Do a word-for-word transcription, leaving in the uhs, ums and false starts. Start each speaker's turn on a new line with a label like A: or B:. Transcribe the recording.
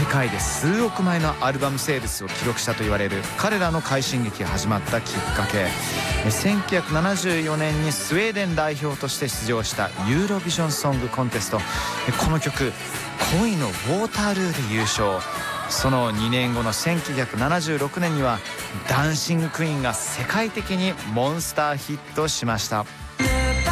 A: 世界で数億枚のアルバムセールスを記録したと言われる彼らの快進撃が始まったきっかけ、せんきゅうひゃくななじゅうよねんにスウェーデン代表として出場したユーロビジョンソングコンテスト、この曲恋のウォータールーで優勝。そのにねんごのせんきゅうひゃくななじゅうろくねんにはダンシングクイーンが世界的にモンスターヒットしました。